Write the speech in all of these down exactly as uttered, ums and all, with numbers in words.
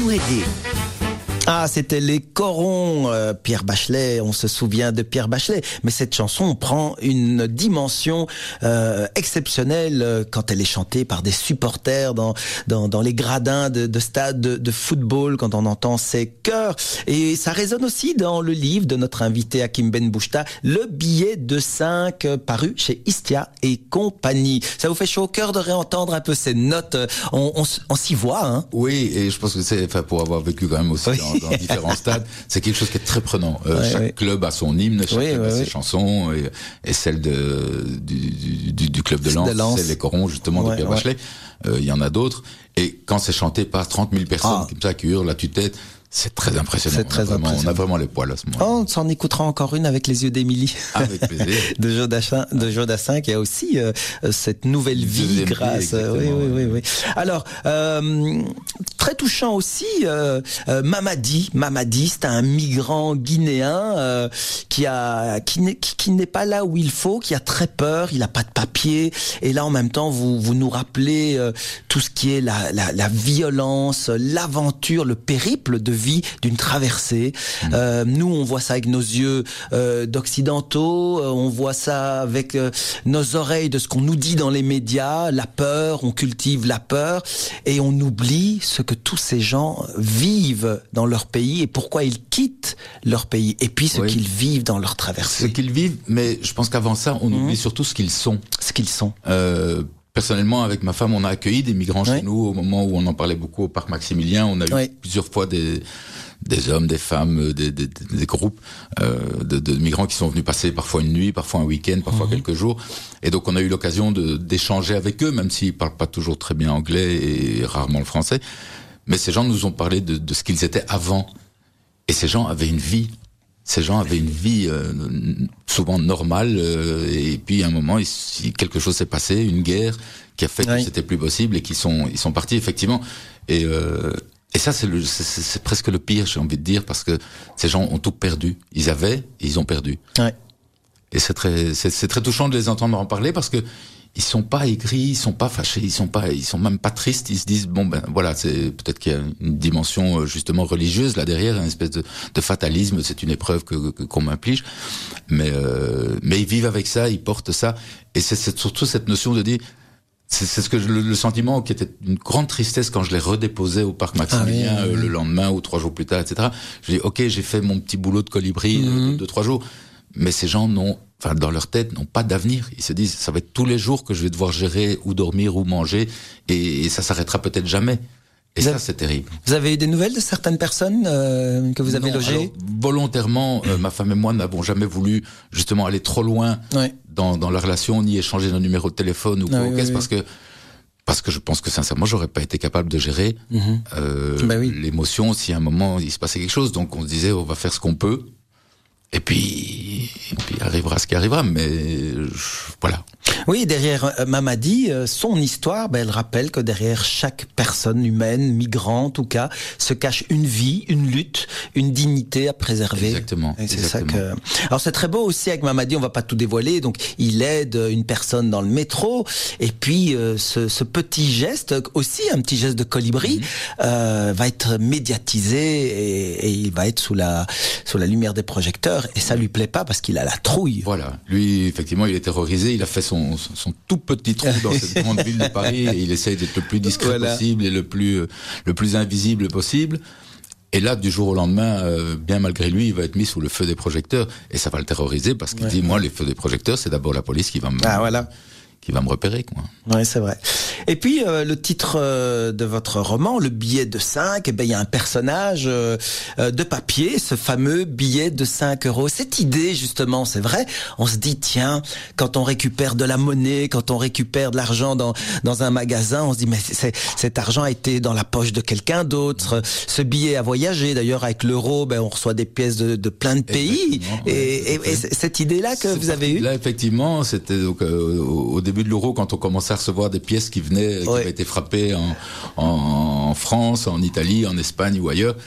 nous aider. Ah, c'était les corons, euh, Pierre Bachelet, on se souvient de Pierre Bachelet, mais cette chanson prend une dimension euh, exceptionnelle euh, quand elle est chantée par des supporters dans dans, dans les gradins de, de stades de, de football, quand on entend ces chœurs. Et ça résonne aussi dans le livre de notre invité Hakim Ben Bouchta, Le billet de cinq, euh, paru chez Istia et compagnie. Ça vous fait chaud au cœur de réentendre un peu ces notes, on, on, on s'y voit, hein? Oui, et je pense que c'est, enfin, pour avoir vécu quand même aussi oui. dans dans différents stades, c'est quelque chose qui est très prenant. Euh, ouais, chaque ouais. club a son hymne, chaque oui, club ouais, a ses ouais. chansons, et, et celle de, du, du, du club de Lens, de Lens. C'est les corons justement ouais, de Pierre ouais. Bachelet. Il euh, y en a d'autres. Et quand c'est chanté par trente mille personnes ah. comme ça qui hurlent à tue-tête, c'est très impressionnant. C'est très on, a vraiment, impressionnant. on a vraiment les poils à ce moment-là. Oh, on s'en écoutera encore une avec les yeux d'Émilie. Avec plaisir. de Joe Dassin, de Joe Dassin, qui a aussi euh, cette nouvelle vie grâce. Vie, oui, oui, oui, oui. Alors, euh, très touchant aussi, euh, euh, Mamadi. Mamadi, c'est un migrant guinéen euh, qui a, qui n'est, qui, qui n'est pas là où il faut, qui a très peur. Il a pas de papier. Et là, en même temps, vous, vous nous rappelez euh, tout ce qui est la, la, la violence, l'aventure, le périple de vie d'une traversée. Mmh. Euh, nous, on voit ça avec nos yeux euh, d'occidentaux, euh, on voit ça avec euh, nos oreilles de ce qu'on nous dit dans les médias, la peur, on cultive la peur, et on oublie ce que tous ces gens vivent dans leur pays et pourquoi ils quittent leur pays, et puis ce oui. qu'ils vivent dans leur traversée. Ce qu'ils vivent, mais je pense qu'avant ça, on mmh. oublie surtout ce qu'ils sont. Ce qu'ils sont. Euh, Personnellement, avec ma femme, on a accueilli des migrants oui. chez nous au moment où on en parlait beaucoup au parc Maximilien. On a eu oui. plusieurs fois des des hommes, des femmes, des, des, des groupes euh, de, de migrants qui sont venus passer parfois une nuit, parfois un week-end, parfois mmh. quelques jours. Et donc on a eu l'occasion de d'échanger avec eux, même s'ils parlent pas toujours très bien anglais et rarement le français. Mais ces gens nous ont parlé de, de ce qu'ils étaient avant. Et ces gens avaient une vie. Ces gens avaient une vie euh, souvent normale, euh, et puis à un moment, il, quelque chose s'est passé, une guerre qui a fait oui. que c'était plus possible, et qu'ils sont ils sont partis effectivement. Et euh, et ça c'est le c'est, c'est presque le pire, j'ai envie de dire, parce que ces gens ont tout perdu. Ils avaient, et ils ont perdu. Ouais. Et c'est très c'est, c'est très touchant de les entendre en parler, parce que ils sont pas aigris, ils sont pas fâchés, ils sont pas, ils sont même pas tristes. Ils se disent bon ben voilà, c'est peut-être qu'il y a une dimension justement religieuse là derrière, une espèce de, de fatalisme. C'est une épreuve que, que qu'on m'inflige, mais euh, mais ils vivent avec ça, ils portent ça, et c'est, c'est surtout cette notion de dire. C'est, c'est ce que je, le, le sentiment qui était une grande tristesse quand je les redéposais au parc Maximilien ah oui, oui, oui. le lendemain ou trois jours plus tard, et cetera. Je dis ok, j'ai fait mon petit boulot de colibri mm-hmm. de, de trois jours, mais ces gens n'ont Enfin, dans leur tête, n'ont pas d'avenir. Ils se disent, ça va être tous les jours que je vais devoir gérer ou dormir ou manger, et, et ça s'arrêtera peut-être jamais. Et vous ça, avez, c'est terrible. Vous avez eu des nouvelles de certaines personnes euh, que vous avez non, logées? Alors, volontairement, euh, ma femme et moi n'avons jamais voulu justement aller trop loin ouais. dans, dans la relation, ni échanger nos numéros de téléphone ou quoi, oui, oui, oui. parce que parce que je pense que sincèrement, j'aurais pas été capable de gérer mm-hmm. euh, bah oui. l'émotion si à un moment il se passait quelque chose. Donc on se disait, on va faire ce qu'on peut. Et puis, et puis arrivera ce qui arrivera, mais je, voilà. Oui, derrière euh, Mamadi, euh, son histoire, ben, elle rappelle que derrière chaque personne humaine, migrant en tout cas, se cache une vie, une lutte, une dignité à préserver. Exactement. Et c'est exactement. ça que. Alors c'est très beau aussi avec Mamadi, on va pas tout dévoiler. Donc il aide une personne dans le métro, et puis euh, ce, ce petit geste, aussi un petit geste de colibri, mmh. euh, va être médiatisé, et, et il va être sous la sous la lumière des projecteurs. Et ça lui plaît pas parce qu'il a la trouille. Voilà. Lui, effectivement, il est terrorisé. Il a fait son, son tout petit trou dans cette grande ville de Paris, et il essaye d'être le plus discret voilà. possible et le plus, le plus invisible possible. Et là, du jour au lendemain, euh, bien malgré lui, il va être mis sous le feu des projecteurs, et ça va le terroriser parce qu'il ouais. dit, moi, les feux des projecteurs, c'est d'abord la police qui va me, ah, voilà. qui va me repérer, quoi. Oui, c'est vrai. Et puis, euh, le titre euh, de votre roman, Le billet de cinq, eh ben, il y a un personnage euh, de papier, ce fameux billet de cinq euros. Cette idée, justement, c'est vrai, on se dit, tiens, quand on récupère de la monnaie, quand on récupère de l'argent dans dans un magasin, on se dit, mais c'est, cet argent a été dans la poche de quelqu'un d'autre. Ce billet a voyagé. D'ailleurs, avec l'euro, ben, on reçoit des pièces de, de plein de pays. Et, ouais, et, et, et cette idée-là que c'est vous avez eue? Là, effectivement, c'était donc euh, au, au début de l'euro, quand on commençait à recevoir des pièces qui venaient, ouais. qui avaient été frappées en, en, en France, en Italie, en Espagne ou ailleurs.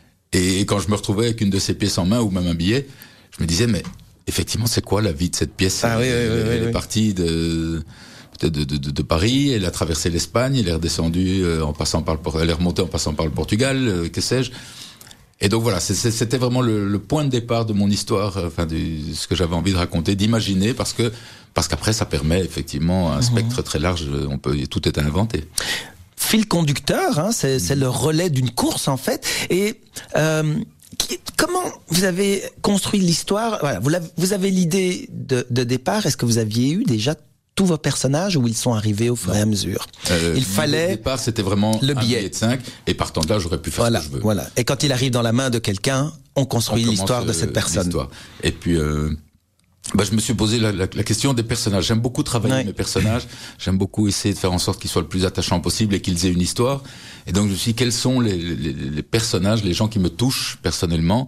Et quand je me retrouvais avec une de ces pièces en main, ou même un billet, je me disais, mais effectivement, c'est quoi la vie de cette pièce? Ah, oui, oui, elle, oui, elle oui, est oui. partie de, de, de, de, de Paris. Elle a traversé l'Espagne, elle est redescendue euh, en passant par le, elle est remontée en passant par le Portugal, euh, que sais-je. Et donc voilà, c'est, c'était vraiment le, le point de départ de mon histoire, euh, enfin, du, ce que j'avais envie de raconter, d'imaginer, parce que parce qu'après ça permet effectivement un spectre mmh. très large. On peut, tout est à inventer. Fil conducteur, hein, c'est, c'est le relais d'une course en fait. Et euh, qui, comment vous avez construit l'histoire? Voilà, vous, vous avez l'idée de, de départ. Est-ce que vous aviez eu déjà tous vos personnages ou ils sont arrivés au fur et à mesure? euh, Il fallait. Au départ, c'était vraiment le billet. un billet de cinq. Et partant de là, j'aurais pu faire voilà, ce que je veux. Voilà. Et quand il arrive dans la main de quelqu'un, on construit on l'histoire de cette personne. L'histoire. Et puis. Euh, Bah, je me suis posé la, la, la question des personnages. J'aime beaucoup travailler ouais. mes personnages. J'aime beaucoup essayer de faire en sorte qu'ils soient le plus attachants possible et qu'ils aient une histoire. Et donc, je me suis dit, quels sont les, les, les personnages, les gens qui me touchent personnellement?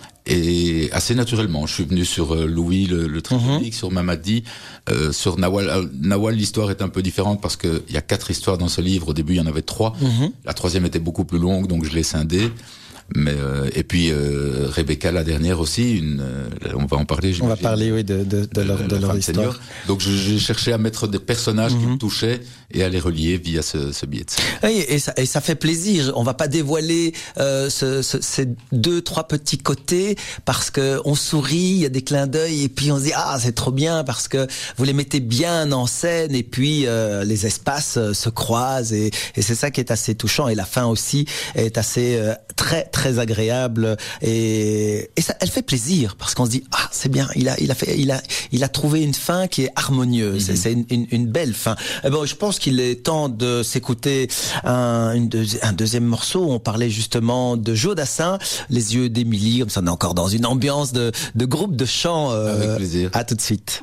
Et assez naturellement, je suis venu sur euh, Louis, le, le triphonique, mm-hmm. sur Mamadi, euh, sur Nawal. Euh, Nawal, l'histoire est un peu différente parce que il y a quatre histoires dans ce livre. Au début, il y en avait trois. Mm-hmm. La troisième était beaucoup plus longue, donc je l'ai scindée. Mais euh, et puis euh, Rebecca, la dernière aussi, une, euh, on va en parler. On va parler, oui, de de, de leur, de leur histoire. Seigneur. Donc j'ai cherché à mettre des personnages mm-hmm. qui me touchaient et à les relier via ce, ce biais de ça. Oui, et ça, et ça fait plaisir. On va pas dévoiler euh, ce, ce, ces deux, trois petits côtés parce que on sourit, il y a des clins d'œil et puis on se dit ah c'est trop bien parce que vous les mettez bien en scène et puis euh, les espaces euh, se croisent et, et c'est ça qui est assez touchant et la fin aussi est assez euh, très très agréable et, et ça, elle fait plaisir parce qu'on se dit ah c'est bien, il a il a fait il a il a trouvé une fin qui est harmonieuse, mm-hmm. c'est, c'est une, une, une belle fin. Et bon, je pense qu'il est temps de s'écouter un, une deuxi- un deuxième morceau. On parlait justement de Joe Dassin, Les yeux d'Émilie, comme ça on est encore dans une ambiance de, de groupe de chant. Euh, Avec plaisir. À tout de suite.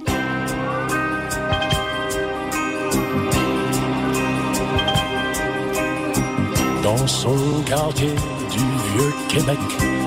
Dans son quartier du Vieux-Québec,